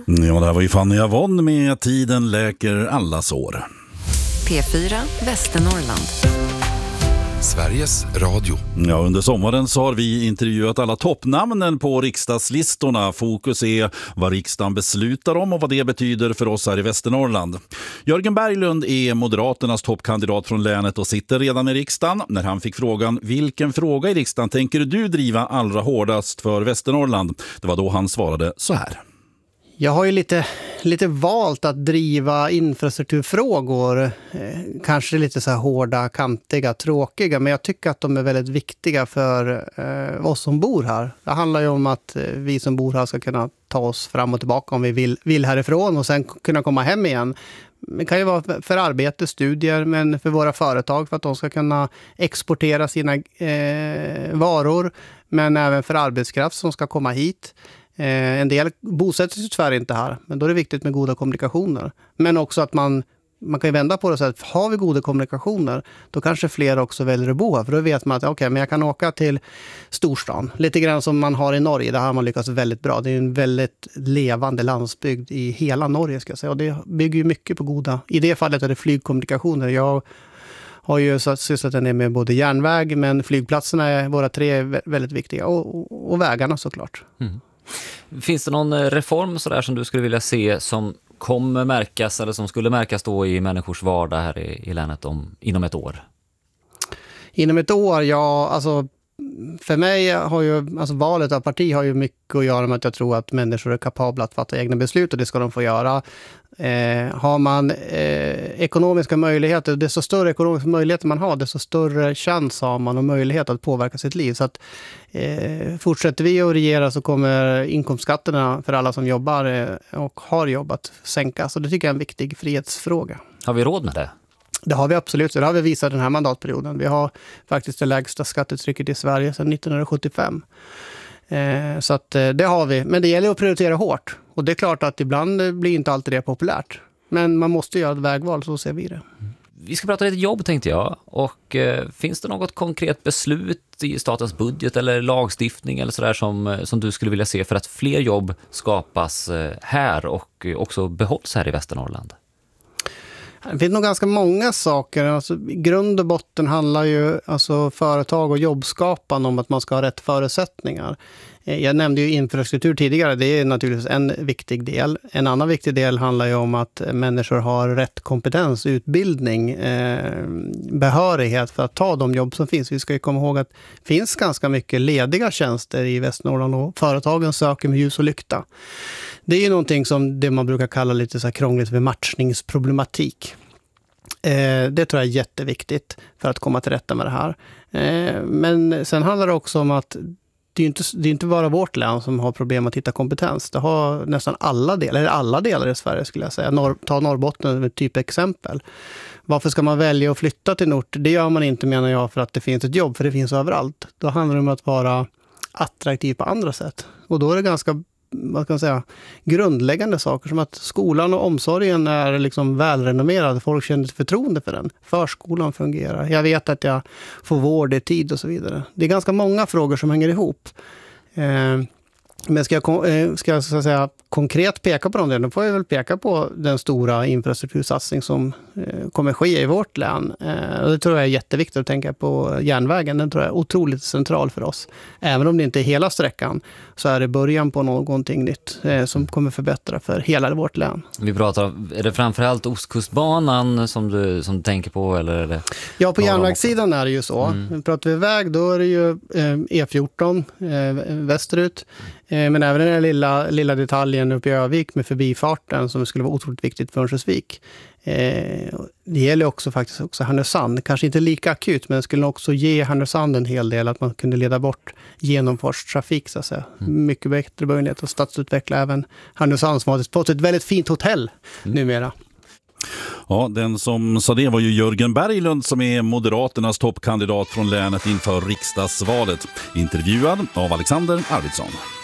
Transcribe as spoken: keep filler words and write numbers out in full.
Ja, det här var ju Fanny Avon med Tiden läker alla sår. P fyra Västernorrland. Sveriges Radio. Ja, under sommaren så har vi intervjuat alla toppnamnen på riksdagslistorna. Fokus är vad riksdagen beslutar om och vad det betyder för oss här i Västernorrland. Jörgen Berglund är Moderaternas toppkandidat från länet och sitter redan i riksdagen. När han fick frågan vilken fråga i riksdagen tänker du driva allra hårdast för Västernorrland? Det var då han svarade så här. Jag har ju lite, lite valt att driva infrastrukturfrågor, eh, kanske lite så här hårda, kantiga, tråkiga, men jag tycker att de är väldigt viktiga för eh, oss som bor här. Det handlar ju om att eh, vi som bor här ska kunna ta oss fram och tillbaka om vi vill, vill härifrån och sen kunna komma hem igen. Det kan ju vara för arbete, studier, men för våra företag för att de ska kunna exportera sina eh, varor, men även för arbetskraft som ska komma hit. Eh, en del bosätter sig tyvärr inte här, men då är det viktigt med goda kommunikationer. Men också att man, man kan ju vända på det och säga att har vi goda kommunikationer, då kanske fler också väljer att bo här. För då vet man att okay, men jag kan åka till storstan. Lite grann som man har i Norge, där har man lyckats väldigt bra. Det är en väldigt levande landsbygd i hela Norge ska jag säga. Och det bygger ju mycket på goda, i det fallet är det flygkommunikationer. Jag har ju sysslat en del med både järnväg, men flygplatserna är våra tre väldigt viktiga. Och, och, och vägarna såklart. Mm. Finns det någon reform så där som du skulle vilja se som kommer märkas eller som skulle märkas då i människors vardag här i, i länet om, inom ett år? Inom ett år, ja, alltså för mig har ju, alltså valet av parti har ju mycket att göra med att jag tror att människor är kapabla att fatta egna beslut och det ska de få göra. Eh, har man eh, ekonomiska möjligheter, desto större ekonomiska möjligheter man har, desto större chans har man och möjlighet att påverka sitt liv. Så att eh, fortsätter vi att regera så kommer inkomstskatterna för alla som jobbar eh, och har jobbat sänkas. Och det tycker jag är en viktig frihetsfråga. Har vi råd med det? Det har vi absolut, det har vi visat den här mandatperioden. Vi har faktiskt det lägsta skattetrycket i Sverige sedan nittonhundrasjuttiofem. Eh, så att eh, det har vi, men det gäller att prioritera hårt. Och det är klart att ibland blir inte alltid det populärt. Men man måste göra ett vägval, så ser vi det. Vi ska prata lite jobb tänkte jag. Och eh, finns det något konkret beslut i statens budget eller lagstiftning eller sådär som, som du skulle vilja se för att fler jobb skapas eh, här och också behålls här i Västernorrland? Det finns nog ganska många saker. Alltså, i grund och botten handlar ju alltså, företag och jobbskapande om att man ska ha rätt förutsättningar. Jag nämnde ju infrastruktur tidigare, det är naturligtvis en viktig del. En annan viktig del handlar ju om att människor har rätt kompetens, utbildning, eh, behörighet för att ta de jobb som finns. Vi ska ju komma ihåg att det finns ganska mycket lediga tjänster i Västernorrland och företagen söker med ljus och lykta. Det är ju någonting som det man brukar kalla lite så här krångligt för matchningsproblematik. Eh, det tror jag är jätteviktigt för att komma till rätta med det här. Eh, men sen handlar det också om att det är inte, det är inte bara vårt län som har problem att hitta kompetens. Det har nästan alla delar, eller alla delar i Sverige skulle jag säga. Norr, ta Norrbotten som ett typ exempel. Varför ska man välja att flytta till Nord? Det gör man inte, menar jag, för att det finns ett jobb, för det finns överallt. Då handlar det om att vara attraktiv på andra sätt. Och då är det ganska, vad ska man säga, grundläggande saker som att skolan och omsorgen är liksom välrenommerad. Folk känner förtroende för den. Förskolan fungerar. Jag vet att jag får vård i tid och så vidare. Det är ganska många frågor som hänger ihop. Eh, men ska jag, eh, ska jag så att säga, konkret peka på dem, då får jag väl peka på den stora infrastruktursatsning som eh, kommer ske i vårt län. Eh, och det tror jag är jätteviktigt att tänka på järnvägen. Den tror jag är otroligt central för oss. Även om det inte är hela sträckan så är det början på någonting nytt eh, som kommer förbättra för hela vårt län. Vi pratar, är det framförallt Ostkustbanan som du, som du tänker på? Eller är det ja, på järnvägssidan är det ju så. Mm. Pratar vi väg, då är det ju eh, E fjorton eh, västerut. Eh, men även den här lilla, lilla detaljen uppe i Övik med förbifarten som skulle vara otroligt viktigt för Örnsköldsvik. Eh, det gäller också faktiskt också Härnösand. Kanske inte lika akut, men det skulle också ge Härnösand en hel del att man kunde leda bort genomfartstrafik så att säga. Mm. Mycket bättre möjlighet att stadsutveckla även Härnösand som har fått ett väldigt fint hotell mm. numera. Ja, den som sa det var ju Jörgen Berglund som är Moderaternas toppkandidat från länet inför riksdagsvalet. Intervjuad av Alexander Arvidsson.